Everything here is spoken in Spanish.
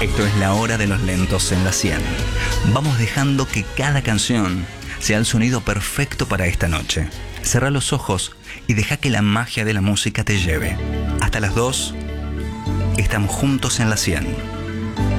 Esto es la hora de los lentos en la 100. Vamos dejando que cada canción sea el sonido perfecto para esta noche. Cerrá los ojos y deja que la magia de la música te lleve. Hasta las 2, estamos juntos en la 100.